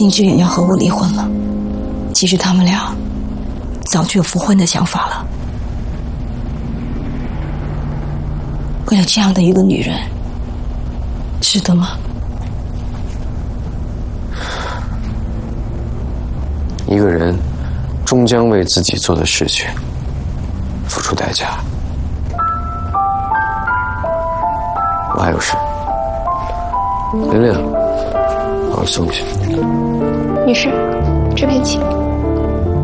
志远要和我离婚了。其实他们俩早就有复婚的想法了。为了这样的一个女人，值得吗？ 一个人终将为自己做的事情付出代价。我还有事，玲玲，帮我送去。 女士，这边请。